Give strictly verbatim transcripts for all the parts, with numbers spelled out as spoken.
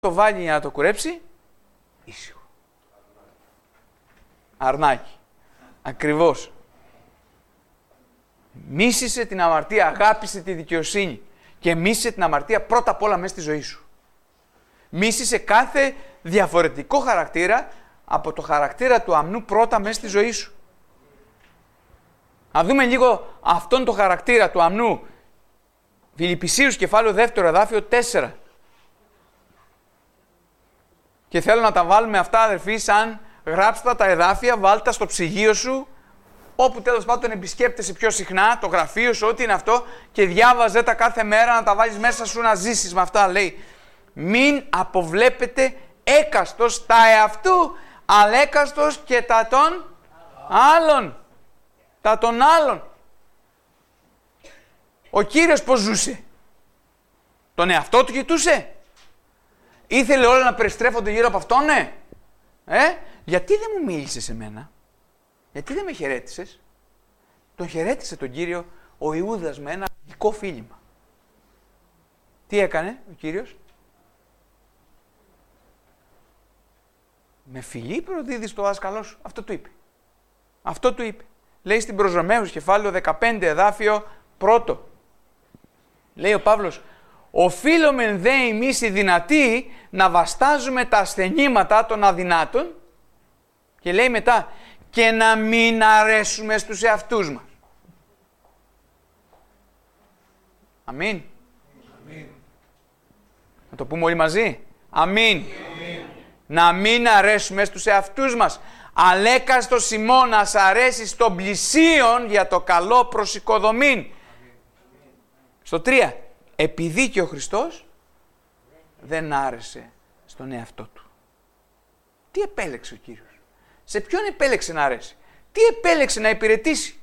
το βάλει για να το κουρέψει, ήσυχο. Αρνάκι. Ακριβώς. Μίσησε την αμαρτία, αγάπησε τη δικαιοσύνη και μίσησε την αμαρτία πρώτα απ' όλα μέσα στη ζωή σου. Μίσησε κάθε διαφορετικό χαρακτήρα από το χαρακτήρα του αμνού πρώτα μέσα στη ζωή σου. Να δούμε λίγο αυτόν τον χαρακτήρα του αμνού. Φιλιππισίους κεφάλαιο δεύτερο εδάφιο τέσσερα. Και θέλω να τα βάλουμε αυτά, αδερφοί, σαν γράψτε τα εδάφια, βάλτε τα στο ψυγείο σου, όπου τέλος πάντων επισκέπτεσαι πιο συχνά, το γραφείο σου, ό,τι είναι αυτό, και διάβαζε τα κάθε μέρα να τα βάλεις μέσα σου να ζήσεις με αυτά. Λέει, μην αποβλέπετε έκαστος τα εαυτού, αλλά έκαστος και τα των άλλων. Τα των άλλων. Ο Κύριος πώς ζούσε? Τον εαυτό του κοιτούσε? Ήθελε όλα να περιστρέφονται γύρω από αυτόν, ναι. Ε? Γιατί δεν μου μίλησες σε μένα? Γιατί δεν με χαιρέτησες? Τον χαιρέτησε τον Κύριο ο Ιούδας με ένα δικό φίλημα. Τι έκανε ο Κύριος? Με φιλί προδίδεις το δάσκαλό σου. Αυτό του είπε. Αυτό του είπε. Λέει στην προς Ρωμαίους κεφάλαιο δεκαπέντε εδάφιο πρώτο. Λέει ο Παύλος, οφείλομεν δε εμείς οι δυνατοί να βαστάζουμε τα ασθενήματα των αδυνάτων, και λέει μετά, και να μην αρέσουμε στους εαυτούς μας. Αμήν. Αμήν. Να το πούμε όλοι μαζί. Αμήν. Αμήν. Να μην αρέσουμε στους εαυτούς μας. Αλέκαστος ημών να αρέσει στον πλησίον για το καλό προσοικοδομήν. Αμήν. Στο τρία. Επειδή και ο Χριστός δεν άρεσε στον εαυτό του. Τι επέλεξε ο Κύριος? Σε ποιον επέλεξε να αρέσει? Τι επέλεξε να υπηρετήσει?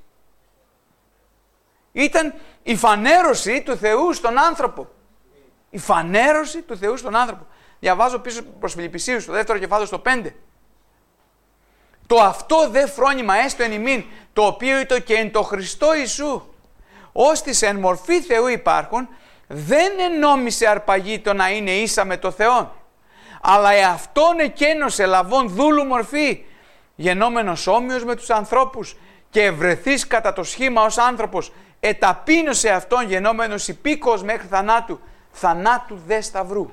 Ήταν η φανέρωση του Θεού στον άνθρωπο. Η φανέρωση του Θεού στον άνθρωπο. Διαβάζω πίσω προς Φιλιππισίους, το δεύτερο κεφάλαιο στο πέντε. Το αυτό δε φρόνημα έστω εν ημίν, το οποίο ήτο και εν το Χριστό Ιησού, ώστις εν μορφή Θεού υπάρχουν, δεν ενόμισε αρπαγή το να είναι ίσα με το Θεό, αλλά εαυτόν εκένωσε λαβών δούλου μορφή, γενόμενος όμοιος με τους ανθρώπους και ευρεθείς κατά το σχήμα ως άνθρωπος, εταπείνωσε αυτόν γενόμενος υπήκος μέχρι θανάτου, θανάτου δε σταυρού.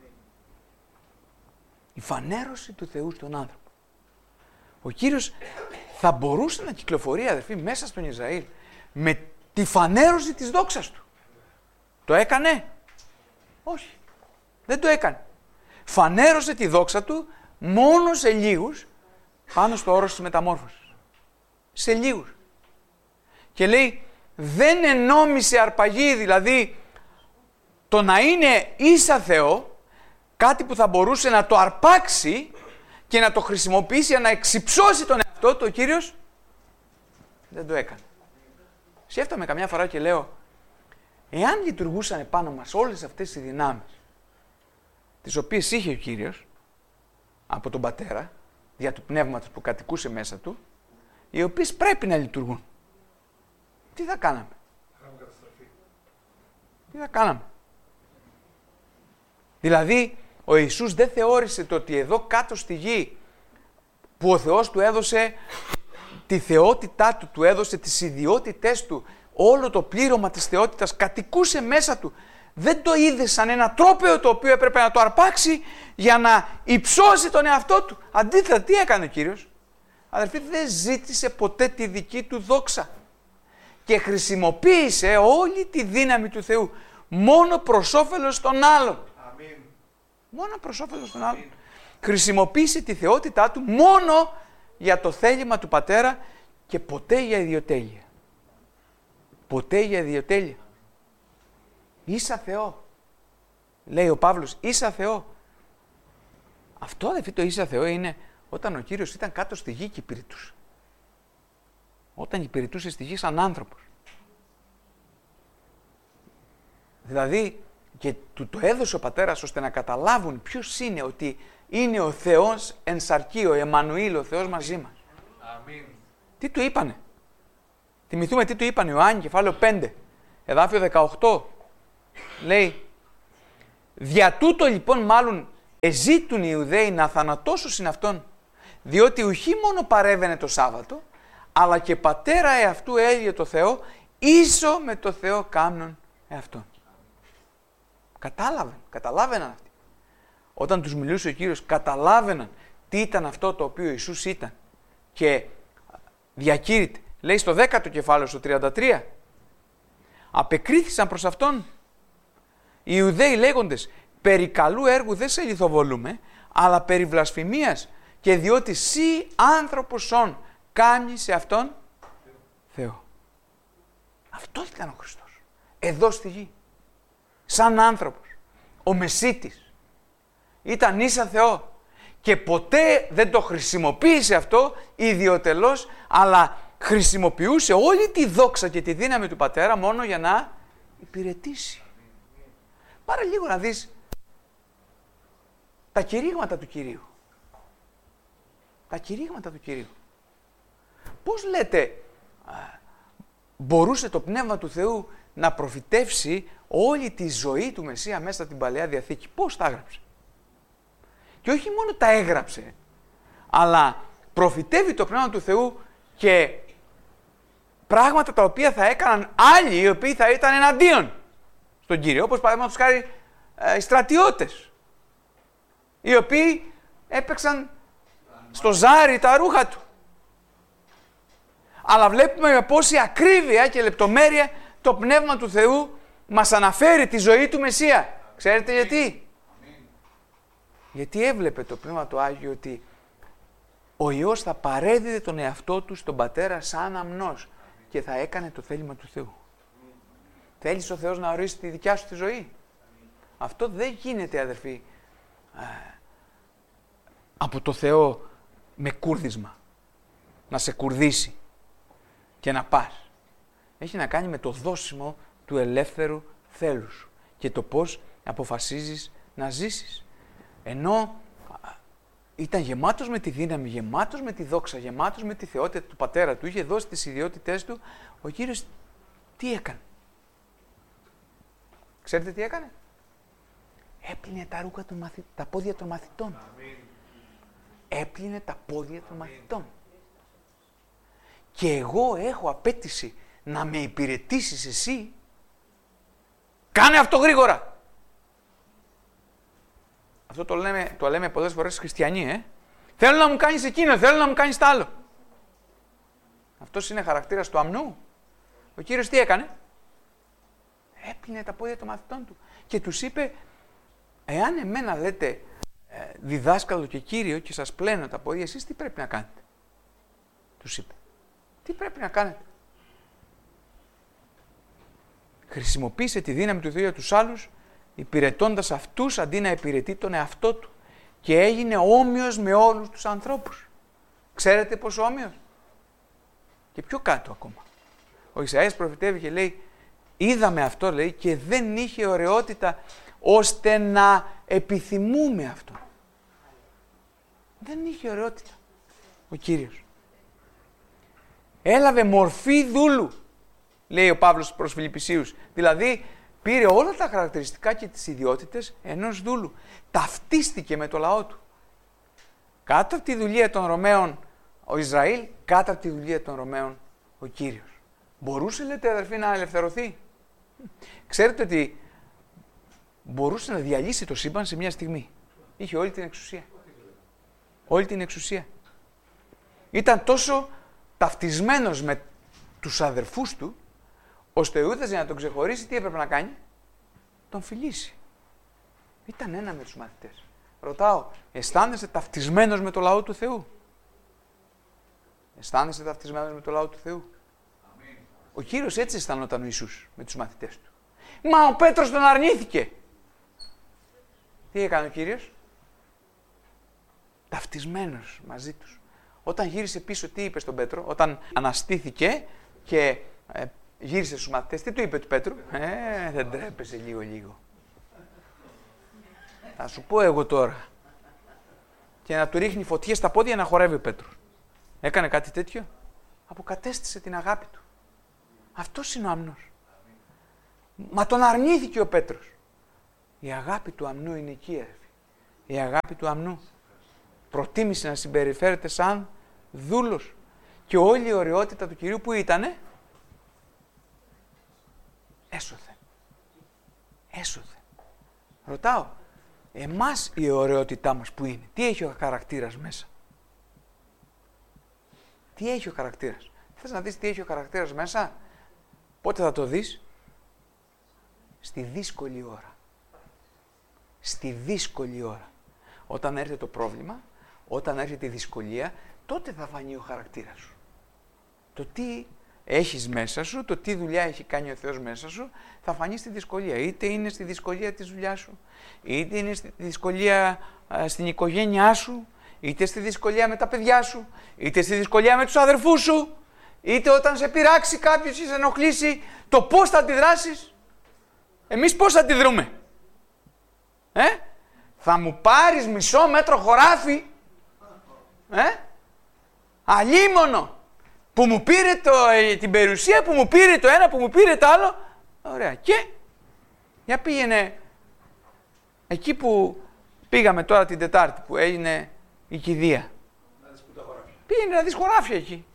Η φανέρωση του Θεού στον άνθρωπο. Ο Κύριος θα μπορούσε να κυκλοφορεί, αδερφοί, μέσα στον Ισραήλ με τη φανέρωση της δόξας του. Το έκανε? Όχι. Δεν το έκανε. Φανέρωσε τη δόξα του μόνο σε λίγους πάνω στο όρος της μεταμόρφωσης. Σε λίγους. Και λέει, δεν ενόμισε αρπαγή, δηλαδή το να είναι ίσα Θεό, κάτι που θα μπορούσε να το αρπάξει και να το χρησιμοποιήσει για να εξυψώσει τον εαυτό του, ο Κύριος δεν το έκανε. Σκέφτομαι καμιά φορά και λέω, εάν λειτουργούσαν επάνω μας όλες αυτές οι δυνάμεις, τις οποίες είχε ο Κύριος από τον Πατέρα, δια του Πνεύματος που κατοικούσε μέσα του, οι οποίες πρέπει να λειτουργούν, τι θα κάναμε? Τι θα κάναμε? Δηλαδή, ο Ιησούς δεν θεώρησε το ότι εδώ κάτω στη γη, που ο Θεός του έδωσε τη θεότητά του, του έδωσε τις ιδιότητές του, όλο το πλήρωμα της θεότητας κατοικούσε μέσα του. Δεν το είδε σαν ένα τρόπαιο το οποίο έπρεπε να το αρπάξει για να υψώσει τον εαυτό του. Αντίθετα, τι έκανε ο Κύριος? Αδερφοί, δεν ζήτησε ποτέ τη δική του δόξα και χρησιμοποίησε όλη τη δύναμη του Θεού μόνο προς όφελος των άλλων. Αμήν. Μόνο προς όφελος των άλλων. Χρησιμοποίησε τη θεότητά του μόνο για το θέλημα του Πατέρα και ποτέ για ιδιοτέλεια. Ποτέ για ιδιοτέλεια. Ίσα Θεό. Λέει ο Παύλος, ίσα Θεό. Αυτό, αδελφοί, το ίσα Θεό είναι όταν ο Κύριος ήταν κάτω στη γη και υπηρετούσε. Όταν υπηρετούσε στη γη σαν άνθρωπος. Δηλαδή, και του το έδωσε ο Πατέρας ώστε να καταλάβουν ποιος είναι, ότι είναι ο Θεός εν σαρκεί, ο Εμμανουήλ, ο Θεός μαζί μας. Αμήν. Τι του είπανε? Θυμηθούμε τι του είπανε, Ιωάννη, κεφάλαιο πέντε, εδάφιο δεκαοκτώ. Λέει, δια τούτο λοιπόν μάλλον εζήτουν οι Ιουδαίοι να θανατώσουν αυτόν, διότι ουχή μόνο παρέβαινε το Σάββατο, αλλά και πατέρα εαυτού έλυε το Θεό, ίσο με το Θεό κάμνον εαυτόν. Κατάλαβαν, καταλάβαιναν αυτοί. Όταν τους μιλούσε ο Κύριος, καταλάβαιναν τι ήταν αυτό το οποίο ο Ιησούς ήταν. Και διακήρυτε, λέει στο δέκατο κεφάλαιο, στο τριάντα τρία, απεκρίθησαν προς αυτόν οι Ιουδαίοι λέγοντες, περί καλού έργου δεν σε λιθοβολούμε, αλλά περί βλασφημίας, και διότι σύ άνθρωπος όν κάνει σε αυτόν Θεό. Αυτό ήταν ο Χριστός. Εδώ στη γη. Σαν άνθρωπος. Ο Μεσίτης. Ήταν ίσα Θεό. Και ποτέ δεν το χρησιμοποίησε αυτό ιδιωτελώς, αλλά χρησιμοποιούσε όλη τη δόξα και τη δύναμη του Πατέρα μόνο για να υπηρετήσει. Πάρε λίγο να δεις τα κηρύγματα του Κυρίου. Τα κηρύγματα του Κυρίου. Πώς λέτε μπορούσε το Πνεύμα του Θεού να προφητεύσει όλη τη ζωή του Μεσσία μέσα στην Παλαιά Διαθήκη? Πώς τα έγραψε? Και όχι μόνο τα έγραψε, αλλά προφητεύει το Πνεύμα του Θεού και πράγματα τα οποία θα έκαναν άλλοι οι οποίοι θα ήταν εναντίον στον Κύριο. Όπως παραδείγματος χάρη ε, οι στρατιώτες, οι οποίοι έπαιξαν στο ζάρι τα ρούχα του. Αλλά βλέπουμε με πόση ακρίβεια και λεπτομέρεια το Πνεύμα του Θεού μας αναφέρει τη ζωή του Μεσσία. Ξέρετε γιατί? Γιατί έβλεπε το Πνεύμα του Άγιο ότι ο Υιός θα παρέδιδε τον εαυτό του στον Πατέρα σαν αμνός και θα έκανε το θέλημα του Θεού. Θέλεις ο Θεός να ορίσει τη δικιά σου τη ζωή? Αυτό δεν γίνεται, αδερφοί, από το Θεό με κούρδισμα. Να σε κουρδίσει και να πας. Έχει να κάνει με το δώσιμο του ελεύθερου θέλους σου και το πώς αποφασίζεις να ζήσεις. Ενώ ήταν γεμάτος με τη δύναμη, γεμάτος με τη δόξα, γεμάτος με τη θεότητα του Πατέρα του, είχε δώσει τις ιδιότητές του, ο Κύριος τι έκανε? Ξέρετε τι έκανε? Έπλυνε τα ρούχα των μαθη... τα πόδια των μαθητών. Έπλυνε τα πόδια των μαθητών. Και εγώ έχω απέτηση να με υπηρετήσεις εσύ, κάνε αυτό γρήγορα. Αυτό το λέμε, το λέμε πολλές φορές χριστιανοί, ε. Θέλω να μου κάνεις εκείνο, θέλω να μου κάνεις τ' άλλο. Αυτός είναι χαρακτήρας του αμνού. Ο Κύριος τι έκανε? Έπλυνε τα πόδια των μαθητών του και τους είπε, εάν εμένα λέτε ε, διδάσκαλο και Κύριο και σας πλένω τα πόδια, εσείς τι πρέπει να κάνετε? Τους είπε. Τι πρέπει να κάνετε? Χρησιμοποίησε τη δύναμη του Θεού για τους άλλους, υπηρετώντας αυτούς αντί να υπηρετεί τον εαυτό του. Και έγινε όμοιος με όλους τους ανθρώπους. Ξέρετε πόσο όμοιος? Και πιο κάτω ακόμα. Ο Ισαΐας προφητεύει και λέει, είδαμε αυτό, λέει, και δεν είχε ωραιότητα ώστε να επιθυμούμε αυτό. Δεν είχε ωραιότητα ο Κύριος. Έλαβε μορφή δούλου, λέει ο Παύλος προς Φιλιππισίους. Δηλαδή, πήρε όλα τα χαρακτηριστικά και τις ιδιότητες ενός δούλου. Ταυτίστηκε με το λαό του. Κάτω από τη δουλεία των Ρωμαίων ο Ισραήλ, κάτω από τη δουλεία των Ρωμαίων ο Κύριος. Μπορούσε, λέτε, αδερφοί, να ελευθερωθεί? Ξέρετε ότι μπορούσε να διαλύσει το σύμπαν σε μια στιγμή. Είχε όλη την εξουσία. Όλη την εξουσία. Ήταν τόσο ταυτισμένος με τους αδερφούς του, ώστε ο Ιούδας για να τον ξεχωρίσει τι έπρεπε να κάνει? Τον φιλήσει. Ήταν ένα με τους μαθητές. Ρωτάω, αισθάνεσαι ταυτισμένος με το λαό του Θεού? Αισθάνεσαι ταυτισμένος με το λαό του Θεού? Αμήν. Ο Κύριος έτσι αισθανόταν ο Ιησούς με τους μαθητές του. Μα ο Πέτρος τον αρνήθηκε. Τι έκανε ο Κύριος? Ταυτισμένος μαζί τους. Όταν γύρισε πίσω, τι είπε στον Πέτρο? Όταν αναστήθηκε και ε, γύρισε στους μαθητές, τι του είπε του Πέτρου? Ε, δεν τρέπεσαι λίγο λίγο. Θα σου πω εγώ τώρα. Και να του ρίχνει φωτιές στα πόδια να χορεύει ο Πέτρος. Έκανε κάτι τέτοιο? Αποκατέστησε την αγάπη του. Αυτός είναι ο αμνός. Μα τον αρνήθηκε ο Πέτρος. Η αγάπη του αμνού είναι εκεί, αδερφοί. Η αγάπη του αμνού. Προτίμησε να συμπεριφέρεται σαν δούλος. Και όλη η ωραιότητα του Κυρίου που ήτανε, έσωθε. Έσωθε. Ρωτάω, εμάς η ωραιότητά μας που είναι, τι έχει ο χαρακτήρας μέσα. Τι έχει ο χαρακτήρας. Θες να δεις τι έχει ο χαρακτήρας μέσα. Πότε θα το δεις. Στη δύσκολη ώρα. Στη δύσκολη ώρα. Όταν έρχεται το πρόβλημα, όταν έρχεται η δυσκολία, τότε θα φανεί ο χαρακτήρας σου. Το τι έχεις μέσα σου, το τι δουλειά έχει κάνει ο Θεός μέσα σου, θα φανεί στη δυσκολία. Είτε είναι στη δυσκολία της δουλειάς σου, είτε είναι στη δυσκολία α, στην οικογένειά σου, είτε στη δυσκολία με τα παιδιά σου, είτε στη δυσκολία με τους αδερφούς σου, είτε όταν σε πειράξει κάποιος ή σε ενοχλήσει, το πώς θα αντιδράσεις. Εμείς πώς θα αντιδρούμε. Ε? Θα μου πάρεις μισό μέτρο χωράφι. Ε? Αλίμονο. Που μου πήρε το, την περιουσία, που μου πήρε το ένα, που μου πήρε το άλλο. Ωραία. Και για πήγαινε εκεί που πήγαμε τώρα την Τετάρτη, που έγινε η κηδεία. Πήγαινε να δεις χωράφια εκεί.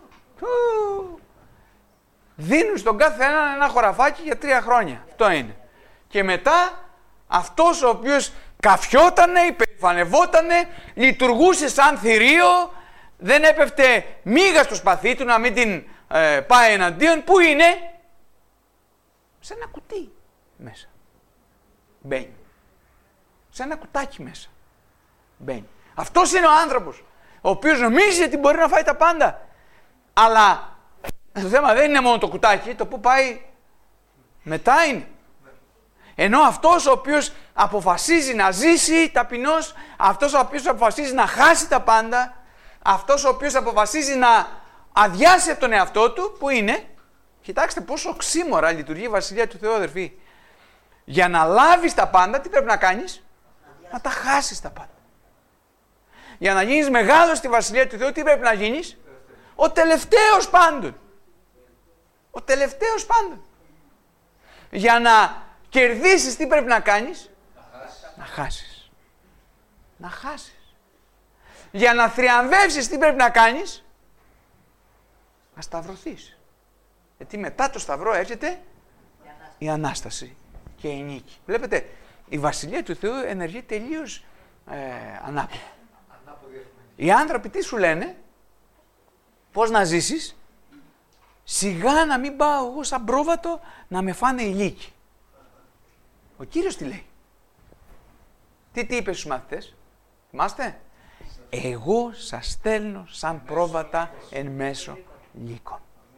Δίνουν στον κάθε έναν ένα χωραφάκι για τρία χρόνια. Αυτό είναι. Και μετά αυτός ο οποίος καφιότανε, υπερηφανευότανε, λειτουργούσε σαν θηρίο, δεν έπεφτε μίγα στο σπαθί του να μην την ε, πάει εναντίον. Πού είναι? Σε ένα κουτί μέσα. Μπαίνει. Σε ένα κουτάκι μέσα. Μπαίνει. Αυτός είναι ο άνθρωπος, ο οποίος νομίζει ότι μπορεί να φάει τα πάντα. Αλλά το θέμα δεν είναι μόνο το κουτάκι, το που πάει μετά είναι. Ενώ αυτός ο οποίος αποφασίζει να ζήσει ταπεινός, αυτός ο οποίος αποφασίζει να χάσει τα πάντα, αυτός ο οποίος αποφασίζει να αδειάσει από τον εαυτό του, που είναι, κοιτάξτε πόσο οξύμορα λειτουργεί η Βασιλεία του Θεού, αδερφοί. Για να λάβεις τα πάντα, τι πρέπει να κάνεις? Να τα χάσεις τα πάντα. Για να γίνεις μεγάλος στη Βασιλεία του Θεού, τι πρέπει να γίνεις? Ο τελευταίος πάντων. Ο τελευταίος πάντων. Για να κερδίσεις, τι πρέπει να κάνεις? Να χάσεις. Να χάσεις. Για να θριαμβεύσεις, τι πρέπει να κάνεις? Να σταυρωθείς. Γιατί μετά το σταυρό έρχεται η Ανάσταση και η νίκη. Βλέπετε, η Βασιλεία του Θεού ενεργεί τελείως ε, ανάποδα. Οι άνθρωποι τι σου λένε? Πώς να ζήσεις? Σιγά να μην πάω εγώ σαν πρόβατο να με φάνε οι λύκοι. Ο Κύριος τι λέει? Τι, τι είπε στους μαθητές? Θυμάστε? Εγώ σας στέλνω σαν πρόβατα εν μέσω λύκων.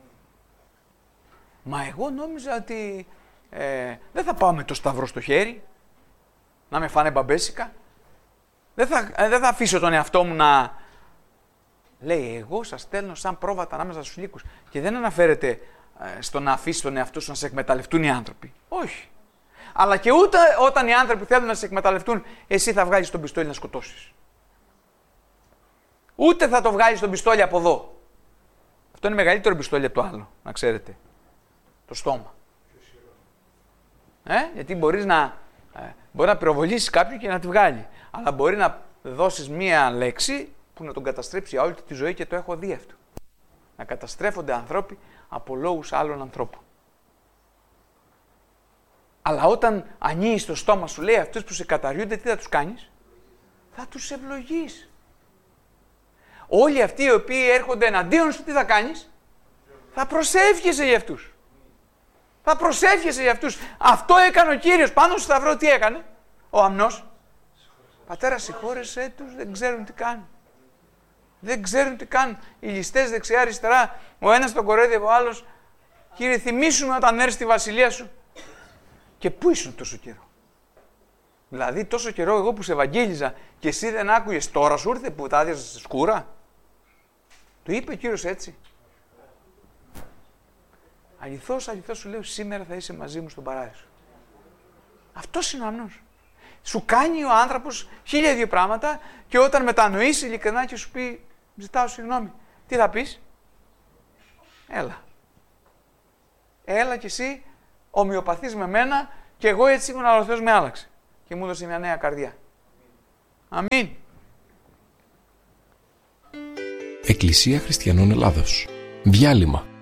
Μα εγώ νόμιζα ότι ε, δεν θα πάω με το σταυρό στο χέρι, να με φάνε μπαμπέσικα. Δεν θα, ε, δεν θα αφήσω τον εαυτό μου να... Λέει, εγώ σας στέλνω σαν πρόβατα ανάμεσα στους λύκους. Και δεν αναφέρεται ε, στο να αφήσει τον εαυτό σου να σε εκμεταλλευτούν οι άνθρωποι. Όχι. Αλλά και ούτε όταν οι άνθρωποι θέλουν να σε εκμεταλλευτούν, εσύ θα βγάλεις τον πιστόλι να σκοτώσεις. Ούτε θα το βγάλεις τον πιστόλι από εδώ. Αυτό είναι μεγαλύτερο πιστόλι από το άλλο, να ξέρετε. Το στόμα. Ε, γιατί μπορείς να, ε, μπορεί να πυροβολήσεις κάποιον και να τη βγάλει. Αλλά μπορεί να δώσεις μία λέξη που να τον καταστρέψει όλη τη ζωή, και το έχω δει αυτό. Να καταστρέφονται άνθρωποι από λόγους άλλων ανθρώπων. Αλλά όταν ανοίγεις το στόμα σου, λέει, αυτούς που σε καταριούνται, τι θα τους κάνεις? Θα τους ευλογείς. Όλοι αυτοί οι οποίοι έρχονται εναντίον σου, τι θα κάνεις? Θα προσεύχεσαι για αυτούς. Θα προσεύχεσαι για αυτούς. Αυτό έκανε ο Κύριος πάνω στο σταυρό. Τι έκανε ο αμνός? Πατέρα, συγχώρεσέ τους, δεν ξέρουν τι κάνουν. Δεν ξέρουν τι κάνουν. Οι ληστές δεξιά-αριστερά, ο ένας τον κορέδευε, ο άλλος. Κύριε, θυμήσου με όταν έρθει στη βασιλεία σου. Και πού ήσουν τόσο καιρό? Δηλαδή, τόσο καιρό εγώ που σε ευαγγέλιζα και εσύ δεν άκουγες, τώρα σου ήρθε που τα άδειαζες στη σκούρα? Το είπε ο Κύριος έτσι. Αληθώς, αληθώς σου λέω, σήμερα θα είσαι μαζί μου στον παράδεισο. Αυτός είναι ο αμνός. Σου κάνει ο άνθρωπος χίλια δύο πράγματα, και όταν μετανοήσει ειλικρινά και σου πει, ζητάω συγγνώμη, τι θα πεις? Έλα. Έλα κι εσύ ομοιοπαθείς με μένα, και εγώ έτσι ήμουν, αλλά ο Θεός με άλλαξε και μου έδωσε μια νέα καρδιά. Αμήν. Εκκλησία Χριστιανών Ελλάδος. Διάλειμμα.